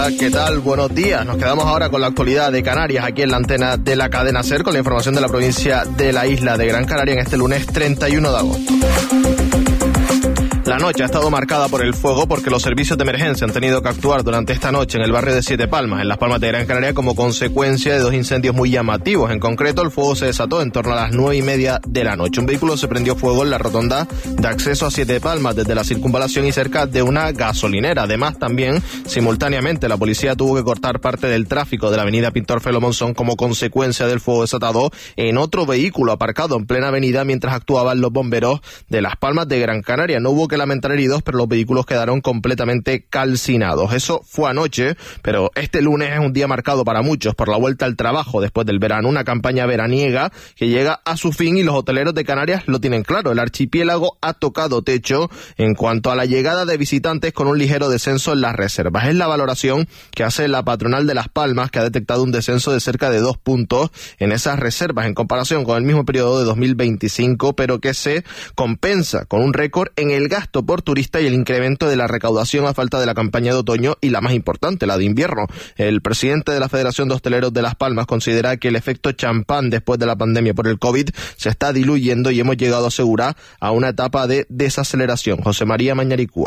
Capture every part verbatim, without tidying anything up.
¿Qué tal? Buenos días. Nos quedamos ahora con la actualidad de Canarias aquí en la antena de la cadena SER con la información de la provincia de la isla de Gran Canaria en este lunes treinta y uno de agosto. La noche ha estado marcada por el fuego porque los servicios de emergencia han tenido que actuar durante esta noche en el barrio de Siete Palmas, en Las Palmas de Gran Canaria, como consecuencia de dos incendios muy llamativos. En concreto, el fuego se desató en torno a las nueve y media de la noche. Un vehículo se prendió fuego en la rotonda de acceso a Siete Palmas desde la circunvalación y cerca de una gasolinera. Además, también, simultáneamente, la policía tuvo que cortar parte del tráfico de la avenida Pintor Felo Monzón como consecuencia del fuego desatado en otro vehículo aparcado en plena avenida mientras actuaban los bomberos de Las Palmas de Gran Canaria. No hubo que lamentar heridos, pero los vehículos quedaron completamente calcinados. Eso fue anoche, pero este lunes es un día marcado para muchos por la vuelta al trabajo después del verano, una campaña veraniega que llega a su fin y los hoteleros de Canarias lo tienen claro. El archipiélago ha tocado techo en cuanto a la llegada de visitantes con un ligero descenso en las reservas. Es la valoración que hace la patronal de Las Palmas, que ha detectado un descenso de cerca de dos puntos en esas reservas en comparación con el mismo periodo de dos mil veinticinco, pero que se compensa con un récord en el gasto por turista y el incremento de la recaudación a falta de la campaña de otoño y la más importante, la de invierno. El presidente de la Federación de Hosteleros de Las Palmas considera que el efecto champán después de la pandemia por el COVID se está diluyendo y hemos llegado a asegurar a una etapa de desaceleración. José María Mañaricúa.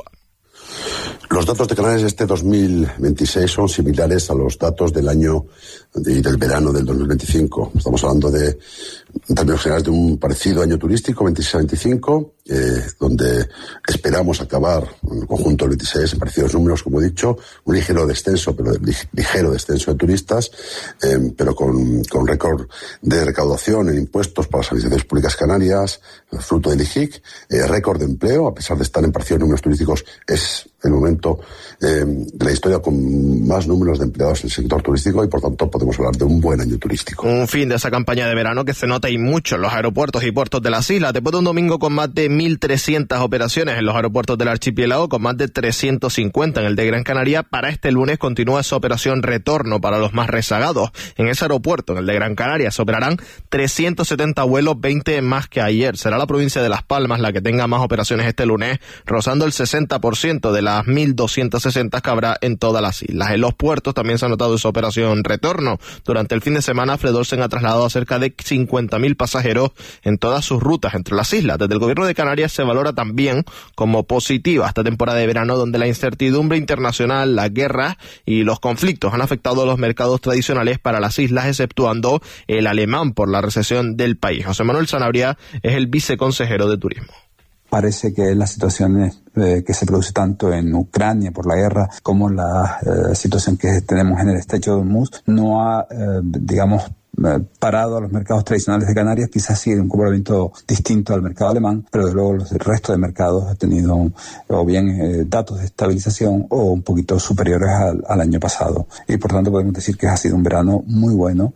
Los datos de Canarias este dos mil veintiséis son similares a los datos del año y del verano del dos mil veinticinco. Estamos hablando de, en términos generales, de un parecido año turístico, veintiséis a veinticinco, eh, donde esperamos acabar en el conjunto del veintiséis en parecidos números, como he dicho, un ligero descenso, pero lig- ligero descenso de turistas, eh, pero con, con récord de recaudación en impuestos para las administraciones públicas canarias, fruto del I G I C, eh, récord de empleo, a pesar de estar en parecidos números turísticos, es el momento eh, de la historia con más números de empleados en el sector turístico y por tanto podemos hablar de un buen año turístico. Un fin de esa campaña de verano que se nota y mucho en los aeropuertos y puertos de las islas. Después de un domingo con más de mil trescientas operaciones en los aeropuertos del archipiélago, con más de trescientos cincuenta en el de Gran Canaria, para este lunes continúa esa operación retorno para los más rezagados. En ese aeropuerto, en el de Gran Canaria, se operarán trescientos setenta vuelos, veinte más que ayer. Será la provincia de Las Palmas la que tenga más operaciones este lunes, rozando el sesenta por ciento de las mil doscientas sesenta que habrá en todas las islas. En los puertos también se ha notado esa operación retorno. Durante el fin de semana, Fredolsen ha trasladado a cerca de cincuenta mil pasajeros en todas sus rutas entre las islas. Desde el gobierno de Canarias se valora también como positiva esta temporada de verano, donde la incertidumbre internacional, las guerras y los conflictos han afectado a los mercados tradicionales para las islas, exceptuando el alemán por la recesión del país. José Manuel Sanabria es el viceconsejero de Turismo. Parece que las situaciones eh, que se produce tanto en Ucrania por la guerra como la eh, situación que tenemos en el estrecho de Hormuz no ha, eh, digamos, eh, parado a los mercados tradicionales de Canarias. Quizás sí un comportamiento distinto al mercado alemán, pero desde luego el resto de mercados ha tenido o bien eh, datos de estabilización o un poquito superiores al, al año pasado. Y por tanto podemos decir que ha sido un verano muy bueno.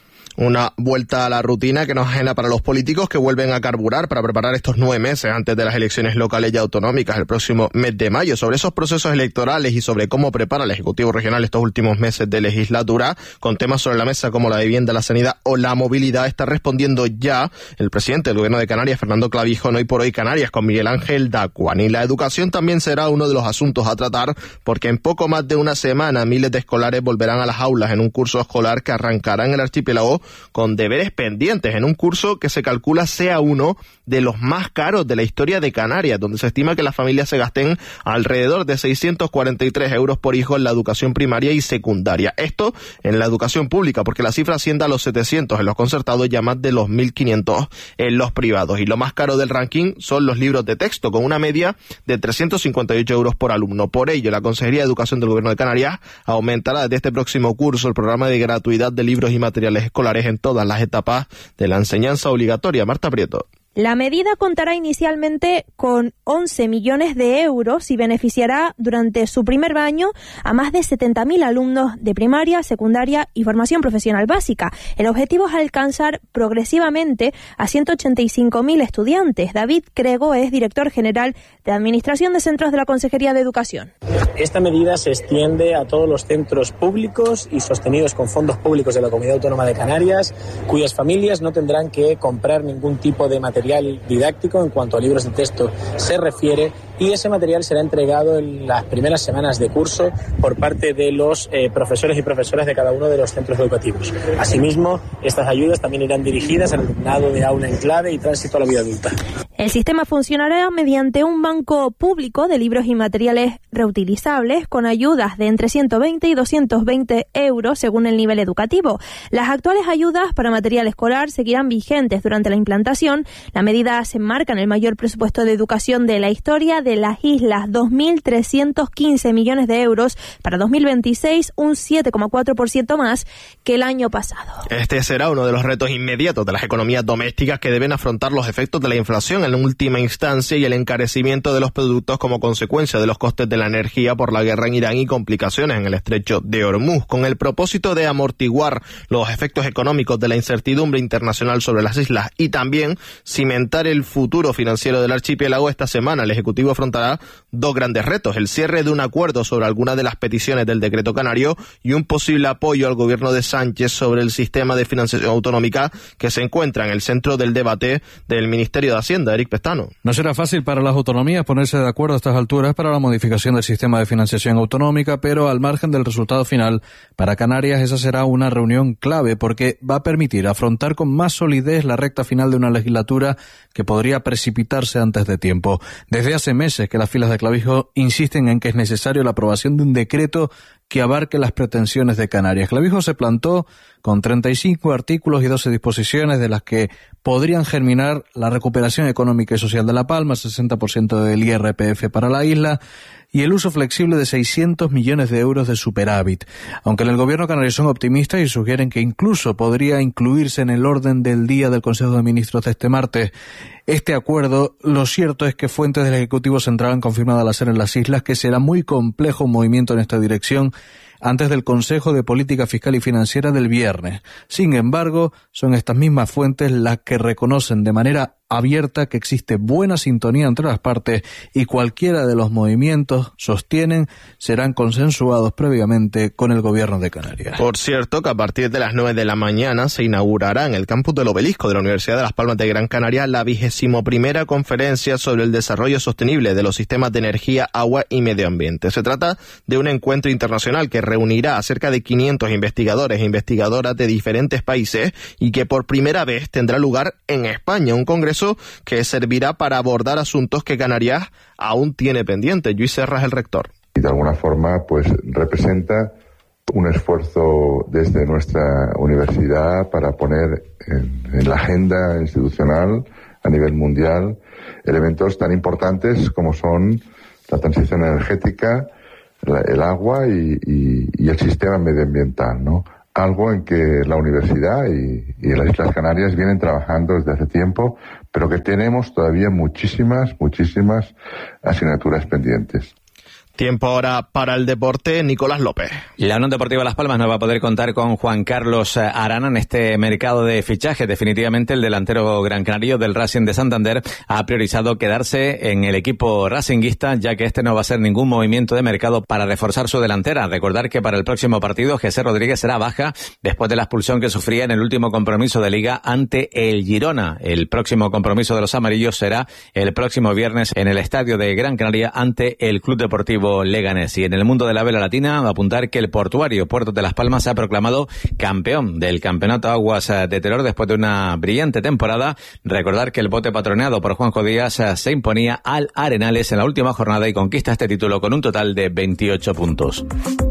Una vuelta a la rutina que no es ajena para los políticos, que vuelven a carburar para preparar estos nueve meses antes de las elecciones locales y autonómicas el próximo mes de mayo. Sobre esos procesos electorales y sobre cómo prepara el Ejecutivo Regional estos últimos meses de legislatura, con temas sobre la mesa como la vivienda, la sanidad o la movilidad, está respondiendo ya el presidente del Gobierno de Canarias, Fernando Clavijo, en Hoy por Hoy Canarias, con Miguel Ángel Dacuan. Y la educación también será uno de los asuntos a tratar, porque en poco más de una semana miles de escolares volverán a las aulas en un curso escolar que arrancará en el archipiélago con deberes pendientes, en un curso que se calcula sea uno de los más caros de la historia de Canarias, donde se estima que las familias se gasten alrededor de seiscientos cuarenta y tres euros por hijo en la educación primaria y secundaria. Esto en la educación pública, porque la cifra asciende a los setecientos en los concertados y a más de los mil quinientos en los privados. Y lo más caro del ranking son los libros de texto, con una media de trescientos cincuenta y ocho euros por alumno. Por ello, la Consejería de Educación del Gobierno de Canarias aumentará desde este próximo curso el programa de gratuidad de libros y materiales escolares en todas las etapas de la enseñanza obligatoria. Marta Prieto. La medida contará inicialmente con once millones de euros y beneficiará durante su primer año a más de setenta mil alumnos de primaria, secundaria y formación profesional básica. El objetivo es alcanzar progresivamente a ciento ochenta y cinco mil estudiantes. David Crego es director general de Administración de Centros de la Consejería de Educación. Esta medida se extiende a todos los centros públicos y sostenidos con fondos públicos de la Comunidad Autónoma de Canarias, cuyas familias no tendrán que comprar ningún tipo de material material didáctico en cuanto a libros de texto se refiere, y ese material será entregado en las primeras semanas de curso por parte de los eh, profesores y profesoras de cada uno de los centros educativos. Asimismo, estas ayudas también irán dirigidas al alumnado de aula en clave y tránsito a la vida adulta. El sistema funcionará mediante un banco público de libros y materiales reutilizables con ayudas de entre ciento veinte y doscientos veinte euros según el nivel educativo. Las actuales ayudas para material escolar seguirán vigentes durante la implantación. La medida se enmarca en el mayor presupuesto de educación de la historia de las islas, dos mil trescientos quince millones de euros para dos mil veintiséis, un siete coma cuatro por ciento más que el año pasado. Este será uno de los retos inmediatos de las economías domésticas que deben afrontar los efectos de la inflación en última instancia y el encarecimiento de los productos como consecuencia de los costes de la energía por la guerra en Irán y complicaciones en el estrecho de Hormuz, con el propósito de amortiguar los efectos económicos de la incertidumbre internacional sobre las islas y también cimentar el futuro financiero del archipiélago. Esta semana el Ejecutivo afrontará dos grandes retos: el cierre de un acuerdo sobre algunas de las peticiones del decreto canario y un posible apoyo al gobierno de Sánchez sobre el sistema de financiación autonómica que se encuentra en el centro del debate del Ministerio de Hacienda. Eric Pestano. No será fácil para las autonomías ponerse de acuerdo a estas alturas para la modificación del sistema de financiación autonómica, pero al margen del resultado final, para Canarias esa será una reunión clave porque va a permitir afrontar con más solidez la recta final de una legislatura que podría precipitarse antes de tiempo. Desde hace meses que las filas de Clavijo insisten en que es necesario la aprobación de un decreto que abarque las pretensiones de Canarias. Clavijo se plantó con treinta y cinco artículos y doce disposiciones de las que podrían germinar la recuperación económica y social de La Palma, sesenta por ciento del I R P F para la isla y el uso flexible de seiscientos millones de euros de superávit. Aunque en el gobierno canario son optimistas y sugieren que incluso podría incluirse en el orden del día del Consejo de Ministros de este martes este acuerdo, lo cierto es que fuentes del Ejecutivo Central han confirmado al hacer en las islas que será muy complejo un movimiento en esta dirección antes del Consejo de Política Fiscal y Financiera del viernes. Sin embargo, son estas mismas fuentes las que reconocen de manera abierta que existe buena sintonía entre las partes y cualquiera de los movimientos, sostienen, serán consensuados previamente con el gobierno de Canarias. Por cierto, que a partir de las nueve de la mañana se inaugurará en el campus del Obelisco de la Universidad de Las Palmas de Gran Canaria la vigésimo primera conferencia sobre el desarrollo sostenible de los sistemas de energía, agua y medio ambiente. Se trata de un encuentro internacional que reunirá a cerca de quinientos investigadores e investigadoras de diferentes países y que por primera vez tendrá lugar en España, un congreso que servirá para abordar asuntos que Canarias aún tiene pendientes. Luis Serra es el rector. Y de alguna forma, pues representa un esfuerzo desde nuestra universidad para poner en, en la agenda institucional a nivel mundial elementos tan importantes como son la transición energética, la, el agua y, y, y el sistema medioambiental, ¿no? Algo en que la universidad y, y las Islas Canarias vienen trabajando desde hace tiempo, pero que tenemos todavía muchísimas, muchísimas asignaturas pendientes. Tiempo ahora para el deporte. Nicolás López. La Unión Deportiva Las Palmas no va a poder contar con Juan Carlos Arana en este mercado de fichajes. Definitivamente el delantero gran canario del Racing de Santander ha priorizado quedarse en el equipo racinguista, ya que este no va a hacer ningún movimiento de mercado para reforzar su delantera. Recordar que para el próximo partido José Rodríguez será baja después de la expulsión que sufría en el último compromiso de Liga ante el Girona. El próximo compromiso de los amarillos será el próximo viernes en el estadio de Gran Canaria ante el Club Deportivo Leganés. Y en el mundo de la vela latina, a apuntar que el Portuario Puerto de Las Palmas se ha proclamado campeón del Campeonato Aguas de Teror después de una brillante temporada. Recordar que el bote patroneado por Juanjo Díaz se imponía al Arenales en la última jornada y conquista este título con un total de veintiocho puntos.